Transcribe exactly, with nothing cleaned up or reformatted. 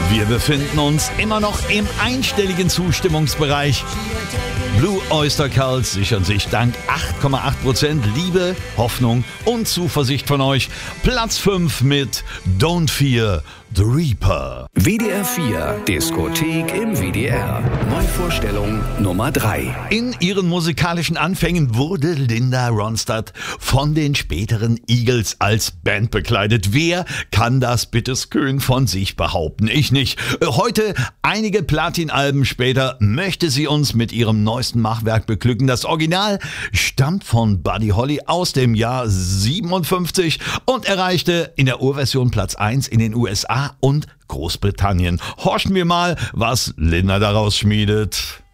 Wir befinden uns immer noch im einstelligen Zustimmungsbereich. Blue Oyster Cult sichern sich dank acht Komma acht Prozent Liebe, Hoffnung und Zuversicht von euch Platz fünf mit Don't Fear the Reaper. W D R vier Diskothek im W D R. Neuvorstellung Nummer drei. In ihren musikalischen Anfängen wurde Linda Ronstadt von den späteren Eagles als Band bekleidet. Wer kann das bitteschön von sich behaupten? Ich nicht. Heute, einige Platin-Alben später, möchte sie uns mit ihrem neuesten Machwerk beglücken. Das Original stammt von Buddy Holly aus dem Jahr siebenundfünfzig und erreichte in der Urversion Platz eins in den U S A und Großbritannien. Horchen wir mal, was Linda daraus schmiedet.